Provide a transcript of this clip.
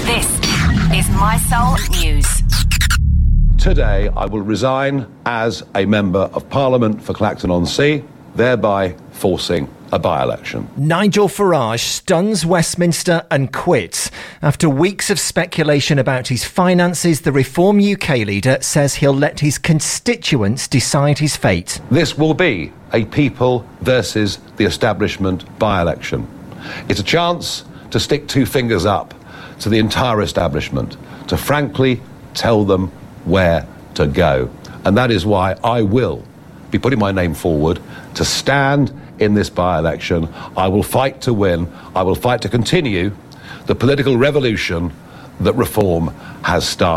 This is My Soul News. Today, I will resign as a Member of Parliament for Clacton-on-Sea, thereby forcing a by-election. Nigel Farage stuns Westminster and quits. After weeks of speculation about his finances, the Reform UK leader says he'll let his constituents decide his fate. This will be a people versus the establishment by-election. It's a chance to stick two fingers up to the entire establishment, to frankly tell them where to go. And that is why I will be putting my name forward to stand in this by-election. I will fight to win. I will fight to continue the political revolution that Reform has started.